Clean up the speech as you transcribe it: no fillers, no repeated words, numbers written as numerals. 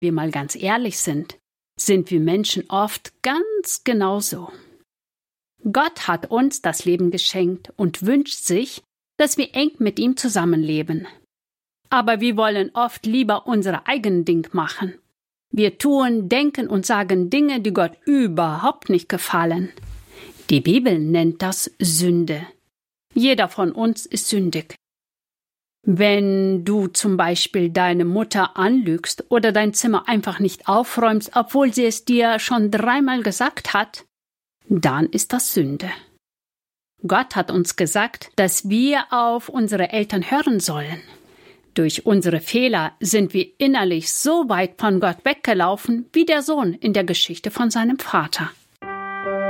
wir mal ganz ehrlich sind wir Menschen oft ganz genauso. Gott hat uns das Leben geschenkt und wünscht sich, dass wir eng mit ihm zusammenleben. Aber wir wollen oft lieber unser eigenes Ding machen. Wir tun, denken und sagen Dinge, die Gott überhaupt nicht gefallen. Die Bibel nennt das Sünde. Jeder von uns ist sündig. Wenn du zum Beispiel deine Mutter anlügst oder dein Zimmer einfach nicht aufräumst, obwohl sie es dir schon 3-mal gesagt hat, dann ist das Sünde. Gott hat uns gesagt, dass wir auf unsere Eltern hören sollen. Durch unsere Fehler sind wir innerlich so weit von Gott weggelaufen wie der Sohn in der Geschichte von seinem Vater.